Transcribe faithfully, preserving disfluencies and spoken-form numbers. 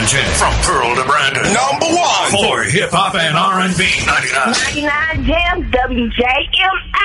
origin. From Pearl to Brandon. Number one. For hip-hop and R and B. ninety-nine. ninety-nine Jam, W J M